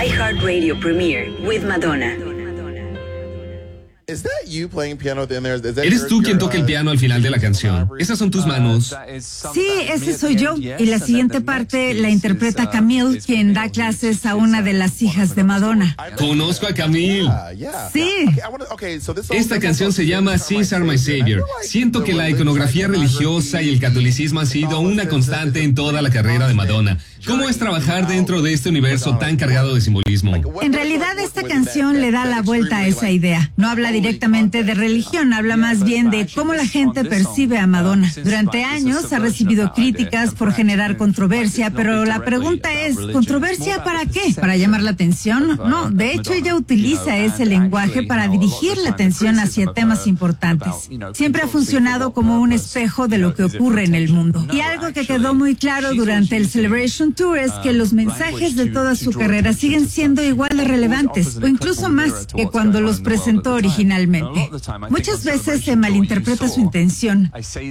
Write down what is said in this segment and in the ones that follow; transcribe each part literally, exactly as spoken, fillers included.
iHeartRadio premiere with Madonna. ¿Eres tú quien toca el piano al final de la canción? ¿Esas son tus manos? Sí, ese soy yo. Y la siguiente parte la interpreta Camille, quien da clases a una de las hijas de Madonna. Conozco a Camille. Sí. Esta canción se llama Sins Are My Savior. Siento que la iconografía religiosa y el catolicismo han sido una constante en toda la carrera de Madonna. ¿Cómo es trabajar dentro de este universo tan cargado de simbolismo? En realidad, esta canción le da la vuelta a esa idea. No habla directamente de religión, habla más bien de cómo la gente percibe a Madonna. Durante años ha recibido críticas por generar controversia, pero la pregunta es, ¿controversia para qué? ¿Para llamar la atención? No, de hecho ella utiliza ese lenguaje para dirigir la atención hacia temas importantes. Siempre ha funcionado como un espejo de lo que ocurre en el mundo. Y algo que quedó muy claro durante el Celebration Tour es que los mensajes de toda su carrera siguen siendo igual de relevantes, o incluso más que cuando los presentó originalmente. Muchas veces se malinterpreta su intención.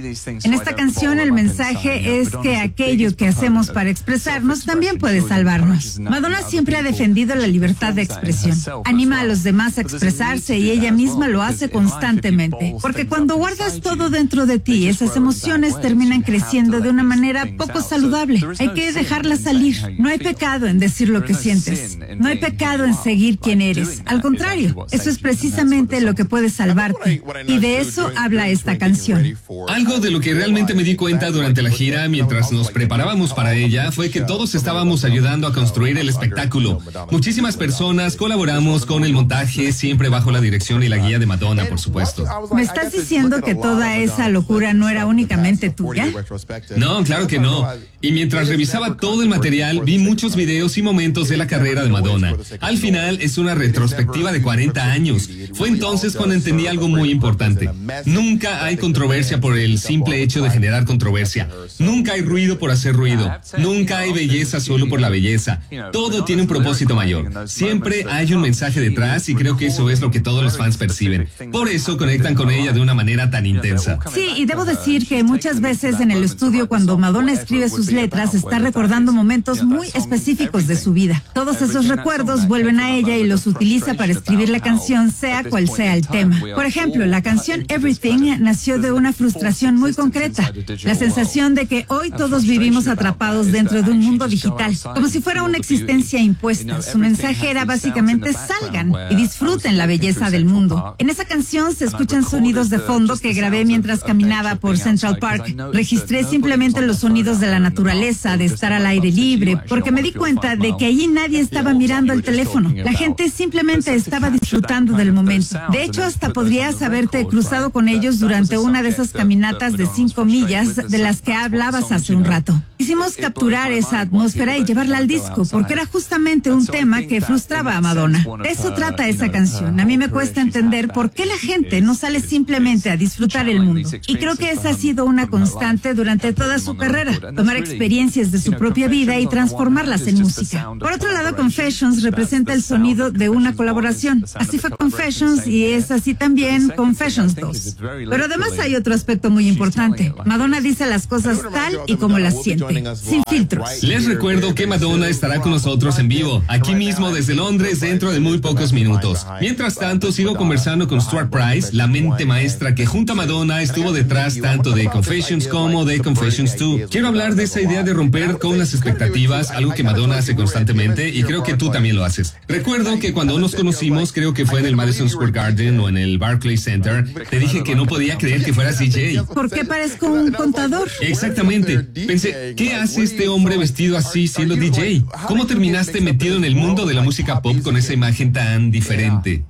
En esta canción el mensaje es que aquello que hacemos para expresarnos también puede salvarnos. Madonna siempre ha defendido la libertad de expresión. Anima a los demás a expresarse y ella misma lo hace constantemente. Porque cuando guardas todo dentro de ti, esas emociones terminan creciendo de una manera poco saludable. Hay que dejarlas salir. No hay pecado en decir lo que sientes. No hay pecado en seguir quien eres. Al contrario, eso es precisamente lo que puede salvarte. Y de eso habla esta canción. Algo de lo que realmente me di cuenta durante la gira mientras nos preparábamos para ella fue que todos estábamos ayudando a construir el espectáculo. Muchísimas personas colaboramos con el montaje, siempre bajo la dirección y la guía de Madonna, por supuesto. ¿Me estás diciendo que toda esa locura no era únicamente tuya? No, claro que no. Y mientras revisaba todo el material, vi muchos videos y momentos de la carrera de Madonna. Al final es una retrospectiva de cuarenta años. Fue entonces cuando entendí algo muy importante. Nunca hay controversia por el simple hecho de generar controversia. Nunca hay ruido por hacer ruido. Nunca hay belleza solo por la belleza. Todo tiene un propósito mayor. Siempre hay un mensaje detrás y creo que eso es lo que todos los fans perciben. Por eso conectan con ella de una manera tan intensa. Sí, y debo decir que muchas veces en el estudio cuando Madonna escribe sus letras está recordando momentos muy específicos de su vida. Todos esos recuerdos vuelven a ella y los utiliza para escribir la canción, sea cual sea el tema. Por ejemplo, la canción Everything nació de una frustración muy concreta, la sensación de que hoy todos vivimos atrapados dentro de un mundo digital, como si fuera una existencia impuesta. Su mensaje era básicamente salgan y disfruten la belleza del mundo. En esa canción se escuchan sonidos de fondo que grabé mientras caminaba por Central Park. Registré simplemente los sonidos de la naturaleza, de estar al aire libre, porque me di cuenta de que allí nadie estaba mirando el teléfono. La gente simplemente estaba disfrutando del momento. De hecho, hasta podrías haberte cruzado con ellos durante una de esas caminatas de cinco millas de las que hablabas hace un rato. Quisimos capturar esa atmósfera y llevarla al disco, porque era justamente un tema que frustraba a Madonna. De eso trata esa canción. A mí me cuesta entender por qué la gente no sale simplemente a disfrutar el mundo. Y creo que esa ha sido una constante durante toda su carrera, tomar experiencias de su propia vida y transformarlas en música. Por otro lado, Confessions representa el sonido de una colaboración. Así fue Confessions y es así también Confessions dos. Pero además hay otro aspecto muy importante. Madonna dice las cosas tal y como las siente, sin filtros. Les recuerdo que Madonna estará con nosotros en vivo, aquí mismo desde Londres, dentro de muy pocos minutos. Mientras tanto, sigo conversando con Stuart Price, la mente maestra que junto a Madonna estuvo detrás tanto de Confessions como de Confessions dos. Quiero hablar de esa idea de romper con las expectativas, algo que Madonna hace constantemente y creo que tú también lo haces. Recuerdo que cuando nos conocimos, creo que fue en el Madison Square Garden o en el Barclays Center, te dije que no podía creer que fueras D J. ¿Por qué parezco un contador? Exactamente. Pensé, ¿qué hace este hombre vestido así siendo D J? ¿Cómo terminaste metido en el mundo de la música pop con esa imagen tan diferente?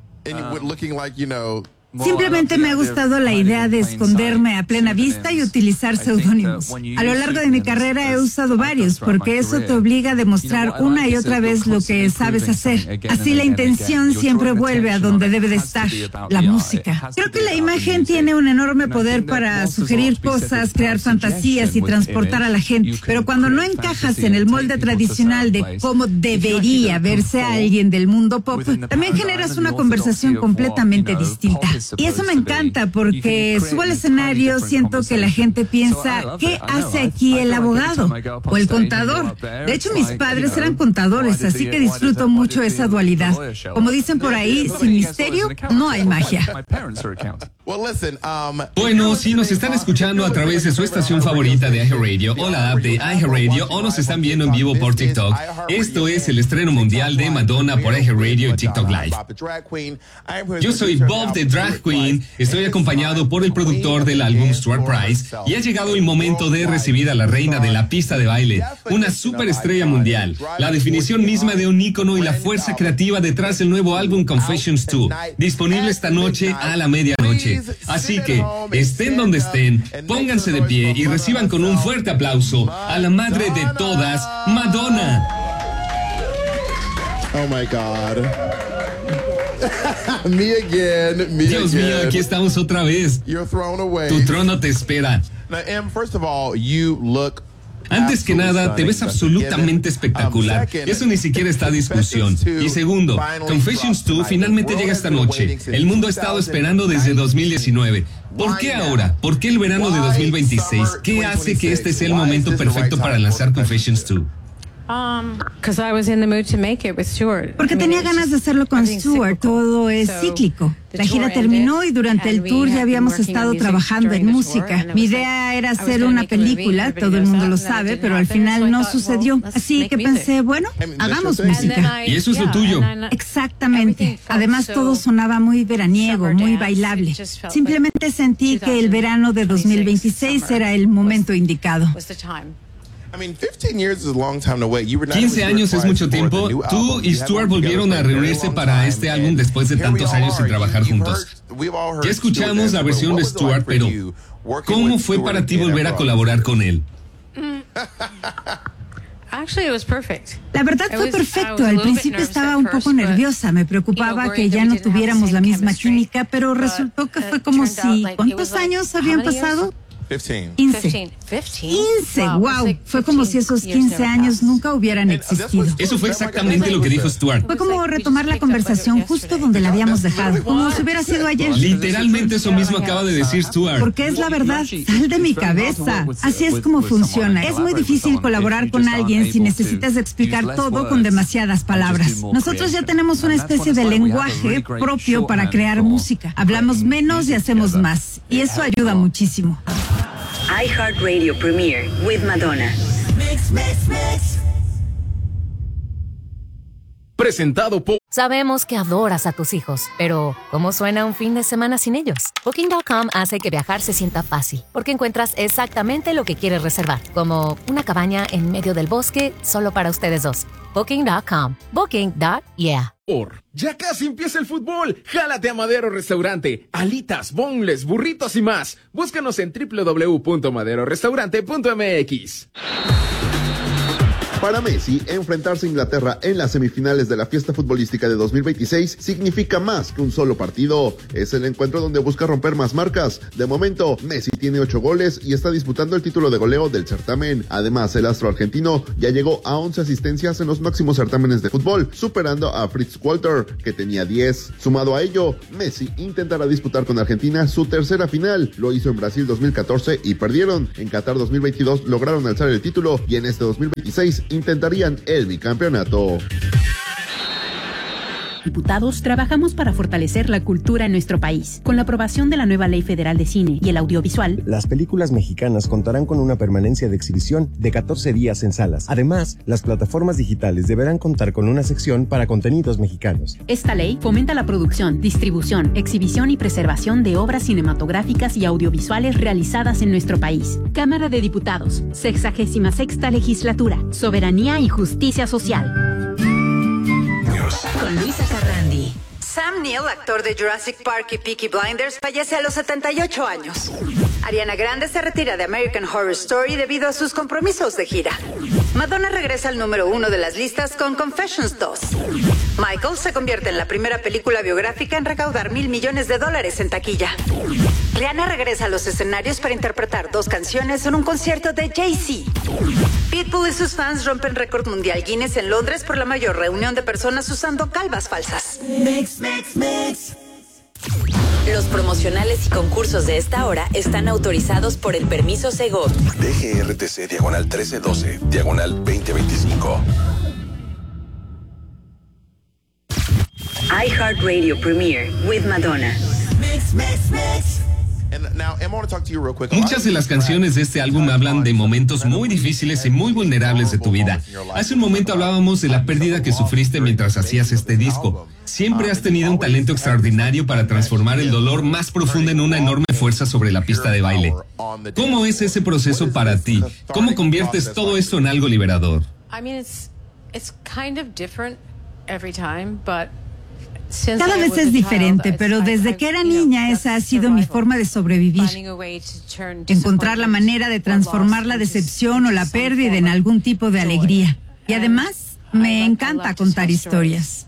Simplemente me ha gustado la idea de esconderme a plena vista y utilizar seudónimos. A lo largo de mi carrera he usado varios, porque eso te obliga a demostrar una y otra vez lo que sabes hacer. Así la intención siempre vuelve a donde debe de estar, la música. Creo que la imagen tiene un enorme poder para sugerir cosas, crear fantasías y transportar a la gente. Pero cuando no encajas en el molde tradicional de cómo debería verse a alguien del mundo pop, también generas una conversación completamente distinta. Y eso me encanta porque subo al escenario, siento que la gente piensa, ¿qué hace aquí el abogado o el contador? De hecho, mis padres eran contadores, así que disfruto mucho esa dualidad. Como dicen por ahí, sin misterio no hay magia. Bueno, si nos están escuchando a través de su estación favorita de iHeartRadio o la app de iHeartRadio o nos están viendo en vivo por TikTok, esto es el estreno mundial de Madonna por iHeartRadio y TikTok Live. Yo soy Bob the Drag Queen, estoy acompañado por el productor del álbum Stuart Price y ha llegado el momento de recibir a la reina de la pista de baile, una superestrella mundial, la definición misma de un ícono y la fuerza creativa detrás del nuevo álbum Confessions dos, disponible esta noche a la medianoche. Así que, estén donde estén, pónganse de pie y reciban con un fuerte aplauso a la madre de todas, Madonna. Oh my God. Me again, me Dios again. mío, aquí estamos otra vez. You're thrown away. Tu trono te espera. Now, Em, first of all, you look Antes que nada, te ves absolutamente espectacular. Eso ni siquiera está a discusión. Y segundo, Confessions dos finalmente llega esta noche. El mundo ha estado esperando desde dos mil diecinueve. ¿Por qué ahora? ¿Por qué el verano de dos mil veintiséis? ¿Qué hace que este sea el momento perfecto para lanzar Confessions dos? Porque tenía ganas de hacerlo con Stuart, todo es cíclico. La gira terminó y durante el tour ya habíamos estado trabajando en música. Mi idea era hacer una película, todo el mundo lo sabe, pero al final no sucedió. Así que pensé, bueno, hagamos música. Y eso es lo tuyo. Exactamente. Además todo sonaba muy veraniego, muy bailable. Simplemente sentí que el verano de dos mil veintiséis era el momento indicado. quince años es mucho tiempo. Tú y Stuart volvieron a reunirse para este álbum después de tantos años sin trabajar juntos. Ya escuchamos la versión de Stuart, pero ¿cómo fue para ti volver a colaborar con él? La verdad fue perfecto. Al principio estaba un poco nerviosa. Me preocupaba que ya no tuviéramos la misma química, pero resultó que fue como si... ¿Cuántos años habían pasado? quince. quince, wow. Fue como si esos quince años nunca hubieran existido. Eso fue exactamente lo que dijo Stuart. Fue como retomar la conversación justo donde la habíamos dejado, como si hubiera sido ayer. Literalmente eso mismo acaba de decir Stuart. Porque es la verdad, sal de mi cabeza. Así es como funciona. Es muy difícil colaborar con alguien si necesitas explicar todo con demasiadas palabras. Nosotros ya tenemos una especie de lenguaje propio para crear música. Hablamos menos y hacemos más. Y eso ayuda muchísimo. iHeartRadio Premiere with Madonna. Mix, mix, mix. Presentado por... Sabemos que adoras a tus hijos, pero ¿cómo suena un fin de semana sin ellos? Booking punto com hace que viajar se sienta fácil, porque encuentras exactamente lo que quieres reservar, como una cabaña en medio del bosque solo para ustedes dos. Booking punto com. Booking punto yeah. Por. Ya casi empieza el fútbol. Jálate a Madero Restaurante. Alitas, boneless, burritos y más. Búscanos en doble u doble u doble u punto madero restaurante punto m x. Para Messi, enfrentarse a Inglaterra en las semifinales de la fiesta futbolística de dos mil veintiséis significa más que un solo partido. Es el encuentro donde busca romper más marcas. De momento, Messi tiene ocho goles y está disputando el título de goleo del certamen. Además, el astro argentino ya llegó a once asistencias en los máximos certámenes de fútbol, superando a Fritz Walter, que tenía diez. Sumado a ello, Messi intentará disputar con Argentina su tercera final. Lo hizo en Brasil dos mil catorce y perdieron. En Qatar dos mil veintidós lograron alzar el título y en este dos mil veintiséis intentarían el bicampeonato. Diputados, trabajamos para fortalecer la cultura en nuestro país. Con la aprobación de la nueva Ley Federal de Cine y el Audiovisual, las películas mexicanas contarán con una permanencia de exhibición de catorce días en salas. Además, las plataformas digitales deberán contar con una sección para contenidos mexicanos. Esta ley fomenta la producción, distribución, exhibición y preservación de obras cinematográficas y audiovisuales realizadas en nuestro país. Cámara de Diputados, sexagésima sexta Legislatura, Soberanía y Justicia Social. Con Luisa Carrandi. Sam Neill, actor de Jurassic Park y Peaky Blinders, fallece a los setenta y ocho años. Ariana Grande se retira de American Horror Story debido a sus compromisos de gira. Madonna regresa al número uno de las listas con Confessions dos. Michael se convierte en la primera película biográfica en recaudar mil millones de dólares en taquilla. Rihanna regresa a los escenarios para interpretar dos canciones en un concierto de Jay-Z. Pitbull y sus fans rompen récord mundial Guinness en Londres por la mayor reunión de personas usando calvas falsas. Mix, mix, mix. Los promocionales y concursos de esta hora están autorizados por el permiso Segov. D G R T C diagonal trece doce, diagonal veinte veinticinco. iHeartRadio Premiere with Madonna. Mix, mix, mix. Muchas de las canciones de este álbum hablan de momentos muy difíciles y muy vulnerables de tu vida. Hace un momento hablábamos de la pérdida que sufriste mientras hacías este disco. Siempre has tenido un talento extraordinario para transformar el dolor más profundo en una enorme fuerza sobre la pista de baile. ¿Cómo es ese proceso para ti? ¿Cómo conviertes todo esto en algo liberador? Cada vez es diferente, pero desde que era niña esa ha sido mi forma de sobrevivir. Encontrar la manera de transformar la decepción o la pérdida en algún tipo de alegría. Y además, me encanta contar historias.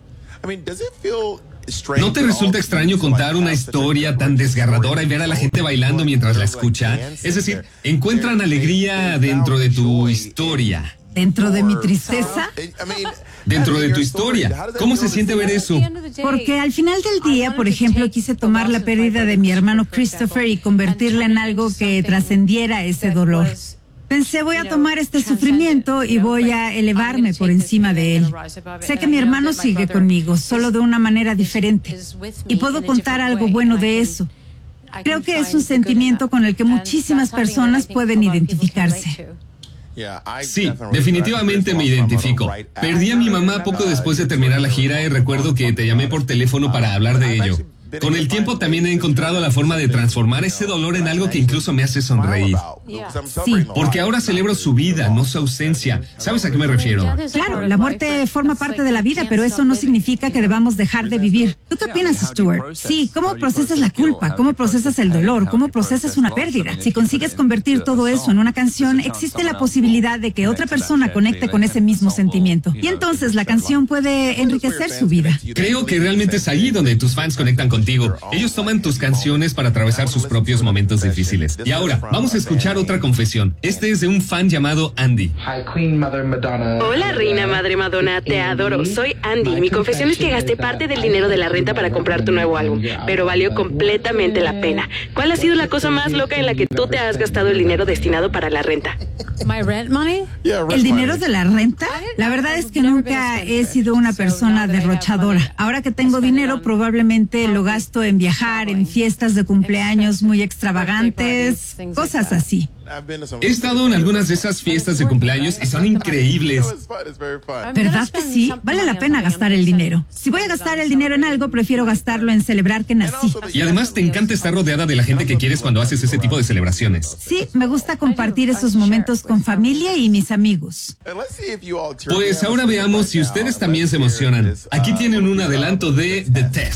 ¿No te resulta extraño contar una historia tan desgarradora y ver a la gente bailando mientras la escucha? Es decir, encuentran alegría dentro de tu historia. ¿Dentro de mi tristeza? Dentro de tu historia. ¿Cómo se siente ver eso? Porque al final del día, por ejemplo, quise tomar la pérdida de mi hermano Christopher y convertirla en algo que trascendiera ese dolor. Pensé, voy a tomar este sufrimiento y voy a elevarme por encima de él. Sé que mi hermano sigue conmigo, solo de una manera diferente. Y puedo contar algo bueno de eso. Creo que es un sentimiento con el que muchísimas personas pueden identificarse. Sí, definitivamente me identifico. Perdí a mi mamá poco después de terminar la gira y recuerdo que te llamé por teléfono para hablar de ello. Con el tiempo también he encontrado la forma de transformar ese dolor en algo que incluso me hace sonreír. Sí. Porque ahora celebro su vida, no su ausencia. ¿Sabes a qué me refiero? Claro, la muerte forma parte de la vida, pero eso no significa que debamos dejar de vivir. ¿Tú qué opinas, Stuart? Sí, ¿cómo procesas la culpa? ¿Cómo procesas el dolor? ¿Cómo procesas una pérdida? Si consigues convertir todo eso en una canción, existe la posibilidad de que otra persona conecte con ese mismo sentimiento. Y entonces la canción puede enriquecer su vida. Creo que realmente es ahí donde tus fans conectan contigo. Ellos toman tus canciones para atravesar sus propios momentos difíciles. Y ahora, vamos a escuchar otra confesión. Este es de un fan llamado Andy. Hola, Reina Madre Madonna, te adoro. Soy Andy. Mi confesión es que gasté parte del dinero de la renta para comprar tu nuevo álbum, pero valió completamente la pena. ¿Cuál ha sido la cosa más loca en la que tú te has gastado el dinero destinado para la renta? ¿El dinero de la renta? La verdad es que nunca he sido una persona derrochadora. Ahora que tengo dinero, probablemente lo gasto en viajar, en fiestas de cumpleaños muy extravagantes, cosas así. He estado en algunas de esas fiestas de cumpleaños y son increíbles. ¿Verdad que sí? Vale la pena gastar el dinero. Si voy a gastar el dinero en algo, prefiero gastarlo en celebrar que nací. Y además te encanta estar rodeada de la gente que quieres cuando haces ese tipo de celebraciones. Sí, me gusta compartir esos momentos con familia y mis amigos. Pues ahora veamos si ustedes también se emocionan. Aquí tienen un adelanto de The Test.